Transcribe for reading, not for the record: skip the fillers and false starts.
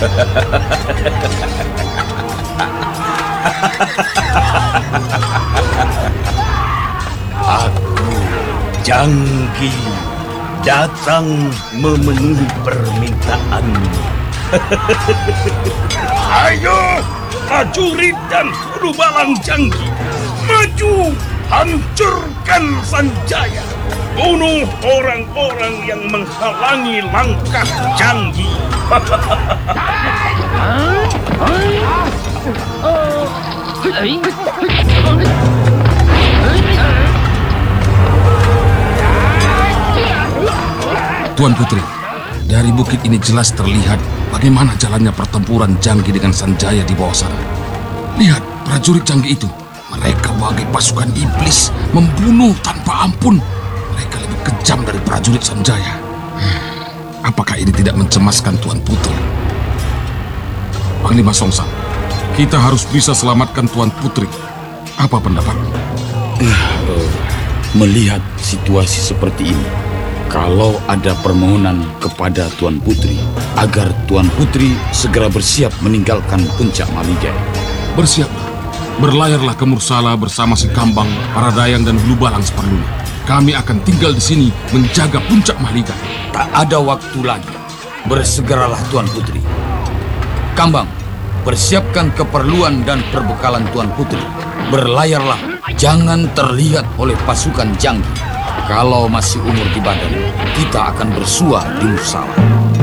Aku, Janggi, datang memenuhi permintaanmu. Ayo, prajurit dan guru Balang Janggi, maju, hancurkan Sanjaya, bunuh orang-orang yang menghalangi langkah Janggi. Tuan Putri, dari bukit ini jelas terlihat bagaimana jalannya pertempuran Janggi dengan Sanjaya di bawah sana. Lihat prajurit Janggi itu, mereka bagai pasukan iblis, membunuh tanpa ampun. Mereka lebih kejam dari prajurit Sanjaya. Apakah ini tidak mencemaskan Tuan Putri? Panglima Songsam, kita harus bisa selamatkan Tuan Putri. Apa pendapatmu? Melihat situasi seperti ini, kalau ada permohonan kepada Tuan Putri agar Tuan Putri segera bersiap meninggalkan Puncak Malijai. Bersiaplah, berlayarlah ke Mursala bersama si Kambang, para Dayang dan Hulu Balang seperlunya. Kami akan tinggal di sini menjaga Puncak Malijai. Tak ada waktu lagi. Bersegeralah Tuan Putri. Kambang, persiapkan keperluan dan perbekalan Tuan Putri. Berlayarlah, jangan terlihat oleh pasukan Janggi. Kalau masih umur di badan, kita akan bersua di Mursala.